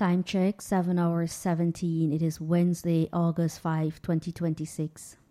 Time check 7 hours 17. It is Wednesday, August 5, 2026.